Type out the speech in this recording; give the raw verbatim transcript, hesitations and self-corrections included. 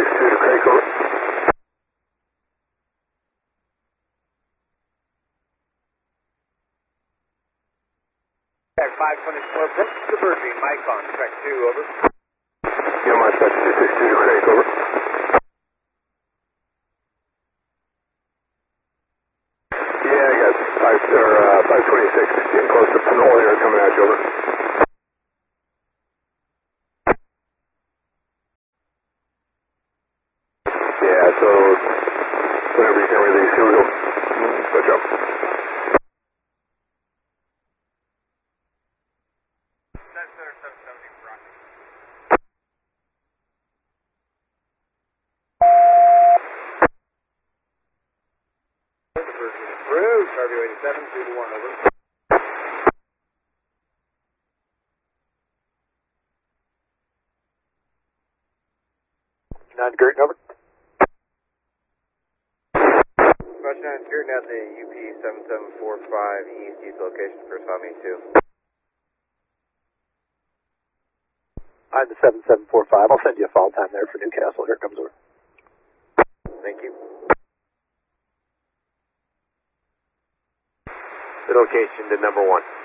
two to Craig, over. five twenty-four, Brooks diverging, Mike on track two, over. Yeah, my track two six two to Craig, over. Yeah, I got five, or, uh, five twenty-six, getting close to Panola here, coming at you, over. Yeah, so whenever you can release, here we go. Switch up. Approved, Charlie eighty-seven, two to one, over. Nine Gert, over. Question nine, Gert at the U P seven seven four five East, East location for Sami two. I'm the seven seven four five. I'll send you a fall time there for Newcastle. Here it comes over. Thank you. The location to number one.